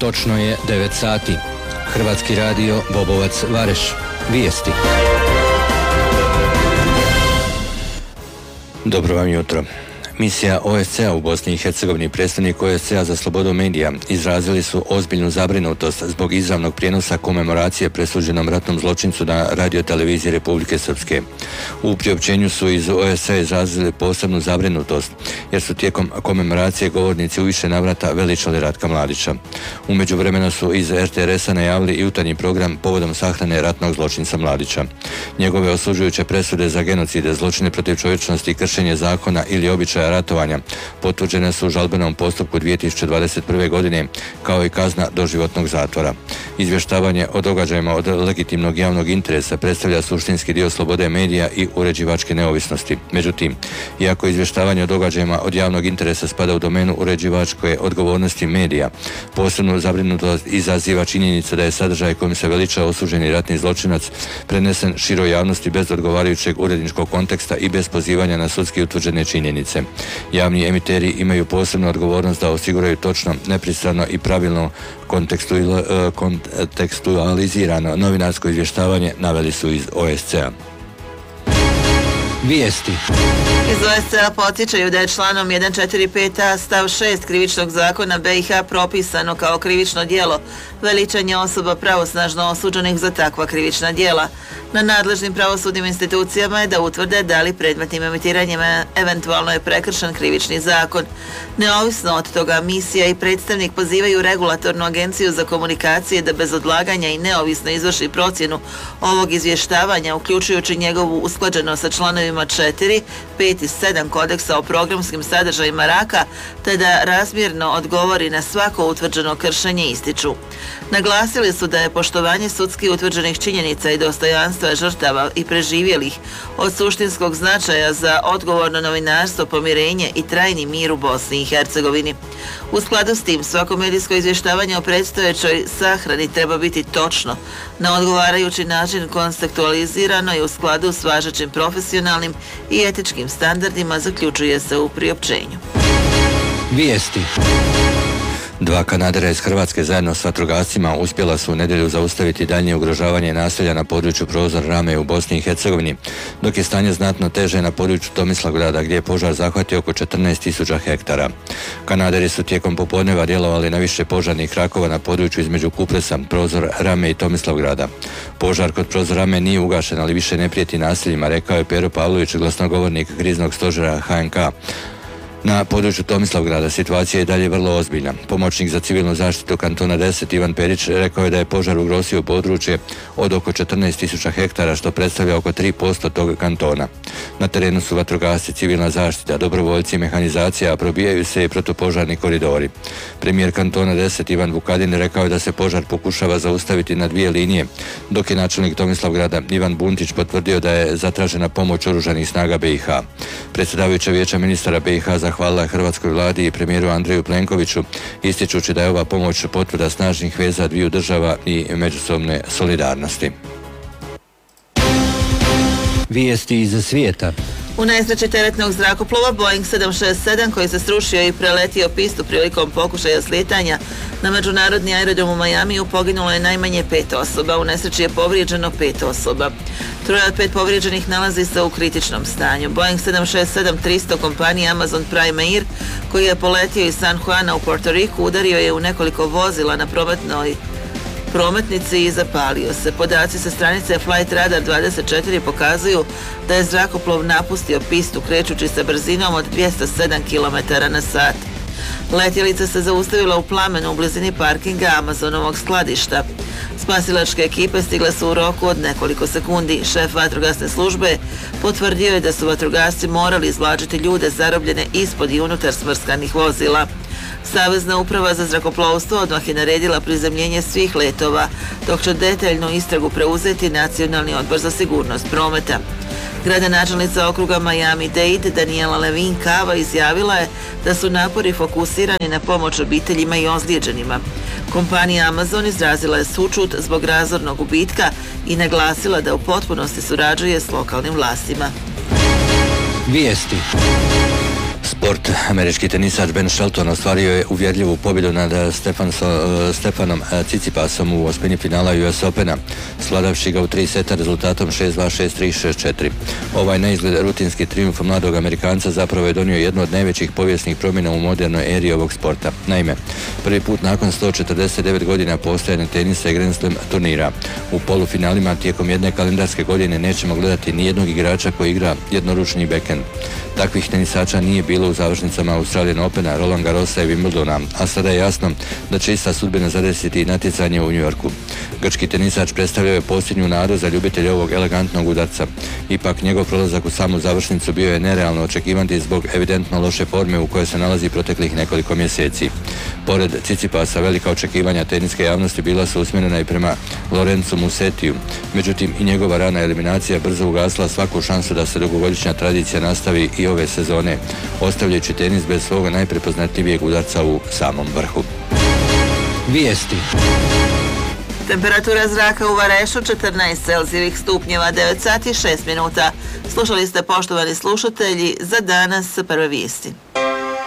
Točno je 9 sati. Hrvatski radio Bobovac Vareš. Vijesti. Dobro vam jutro. Misija OSCE-a u Bosni i Hercegovini, predstavnik OSCE-a za slobodu medija, izrazili su ozbiljnu zabrinutost zbog izravnog prijenosa komemoracije presuđenom ratnom zločincu na radioteleviziji Republike Srpske. U priopćenju su iz OSCE izrazili posebnu zabrinutost, jer su tijekom komemoracije govornici u više navrata veličali Ratka Mladića. U međuvremenu su iz RTRS-a najavili i jutarnji program povodom sahrane ratnog zločinca Mladića. Njegove osuđujuće presude za genocide, zločine protiv čovječnosti i kršenje zakona ili običaja ratovanja potvrđene su u žalbenom postupku 2021. godine, kao i kazna doživotnog zatvora. Izvještavanje o događajima od legitimnog javnog interesa predstavlja suštinski dio slobode medija i uređivačke neovisnosti. Međutim, iako izvještavanje o događajima od javnog interesa spada u domenu uređivačke odgovornosti medija, posebnu zabrinutost izaziva činjenica da je sadržaj kojim se veliča osuđeni ratni zločinac prenesen široj javnosti bez odgovarajućeg uredničkog konteksta i bez pozivanja na sudski utvrđene činjenice. Javni emiteri imaju posebnu odgovornost da osiguraju točno, nepristrano i pravilno kontekstualizirano novinarsko izvještavanje, naveli su iz OSCE-a. Vijesti. Iz OSCE-a podsjećaju da je članom 145a stav 6 krivičnog zakona BiH propisano kao krivično djelo veličanje osoba pravosnažno osuđenih za takva krivična djela. Na nadležnim pravosudnim institucijama je da utvrde da li predmetnim emitiranjem eventualno je prekršen krivični zakon. Neovisno od toga, misija i predstavnik pozivaju regulatornu agenciju za komunikacije da bez odlaganja i neovisno izvrši procjenu ovog izvještavanja, uključujući njegovu usklađenost sa članovima 4, 5 i 7 kodeksa o programskim sadržajima RAK-a, te da razmjerno odgovori na svako utvrđeno kršenje, ističu. Naglasili su da je poštovanje sudski utvrđenih činjenica i dostojanstva žrtava i preživjelih od suštinskog značaja za odgovorno novinarstvo, pomirenje i trajni mir u Bosni i Hercegovini. U skladu s tim, svako medijsko izvještavanje o predstojećoj sahrani treba biti točno, na odgovarajući način kontekstualizirano i u skladu s važećim profesionalnim i etičkim standardima, zaključuje se u priopćenju. Vijesti. 2 kanadera iz Hrvatske zajedno s vatrogascima uspjela su u nedjelju zaustaviti daljnje ugrožavanje naselja na području Prozor Rame u Bosni i Hercegovini, dok je stanje znatno teže na području Tomislavgrada gdje je požar zahvatio oko 14.000 hektara. Kanaderi su tijekom popodneva djelovali na više požarnih krakova na području između Kupresa, Prozor Rame i Tomislavgrada. Požar kod Prozor Rame nije ugašen, ali više ne prijeti naseljima, rekao je Pero Pavlović, glasnogovornik kriznog stožera HNK. Na području Tomislavgrada situacija je dalje vrlo ozbiljna. Pomoćnik za civilnu zaštitu kantona 10 Ivan Perić rekao je da je požar ugrozio područje od oko 14.000 hektara, što predstavlja oko 3% tog kantona. Na terenu su vatrogasci, civilna zaštita, dobrovoljci i mehanizacija, a probijaju se i protupožarni koridori. Premijer kantona 10 Ivan Vukadin rekao je da se požar pokušava zaustaviti na 2 linije, dok je načelnik Tomislavgrada Ivan Buntić potvrdio da je zatražena pomoć oružanih snaga BiH. Predsjedavajuća vijeća ministara BiH zahvalila hrvatskoj vladi i premijeru Andreju Plenkoviću, ističući da je ova pomoć potvrda snažnih veza dviju država i međusobne solidarnosti. Vijesti iz svijeta. U nesreći teretnog zrakoplova Boeing 767 koji se srušio i preletio pistu prilikom pokušaja slijetanja na međunarodni aerodrom u Majamiju poginulo je najmanje 5 osoba. U nesreći je povrijeđeno 5 osoba. 3 od 5 povrijeđenih nalazi se u kritičnom stanju. Boeing 767-300 kompanije Amazon Prime Air, koji je poletio iz San Juana u Puerto Riku, udario je u nekoliko vozila na prometnici i zapalio se. Podaci sa stranice Flight Radar 24 pokazuju da je zrakoplov napustio pistu krećući sa brzinom od 207 km/h. Letjelica se zaustavila u plamenu u blizini parkinga Amazonovog skladišta. Spasilačke ekipe stigle su u roku od nekoliko sekundi. Šef vatrogasne službe potvrdio je da su vatrogasci morali izvlačiti ljude zarobljene ispod i unutar smrskanih vozila. Savezna uprava za zrakoplovstvo odmah je naredila prizemljenje svih letova, dok će detaljnu istragu preuzeti Nacionalni odbor za sigurnost prometa. Gradonačelnica okruga Miami-Dade Daniela Levin Cava izjavila je da su napori fokusirani na pomoć obiteljima i ozlijeđenima. Kompanija Amazon izrazila je sućut zbog razornog gubitka i naglasila da u potpunosti surađuje s lokalnim vlastima. Vijesti. Sport. Američki tenisač Ben Shelton ostvario je uvjerljivu pobjedu nad Stefanom Tsitsipasom u osmini finala US Opena, svladavši ga u 3 seta rezultatom 6-2, 6-3, 6-4. Ovaj neizgled rutinski trijumf mladog Amerikanca zapravo je donio jednu od najvećih povijesnih promjena u modernoj eri ovog sporta. Naime, prvi put nakon 149 godina postojanja tenisa i Grand Slam turnira. U polufinalima tijekom jedne kalendarske godine nećemo gledati ni jednog igrača koji igra jednoručni backhand. Takvih tenisača nije bilo u završnicama Australian Opena, Roland Garrosa i Wimbledona, a sada je jasno da će ista sudbina zadesiti i natjecanje u New Yorku. Grčki tenisač predstavljao je posljednju nadu za ljubitelje ovog elegantnog udarca. Ipak njegov prolazak u samu završnicu bio je nerealno očekivati zbog evidentno loše forme u kojoj se nalazi proteklih nekoliko mjeseci. Pored Tsitsipasa, velika očekivanja teniske javnosti bila su usmjerena i prema Lorenzu Musetiju. Međutim, i njegova rana eliminacija brzo ugasla svaku šansu da se dugogodišnja tradicija nastavi i ove sezone, ostavljajući tenis bez svoga najprepoznatljivijeg udarca u samom vrhu. Vijesti. Temperatura zraka u Varešu 14 Celzijevih stupnjeva, 9 sati 6 minuta. Slušali ste, poštovani slušatelji, za danas prve vijesti.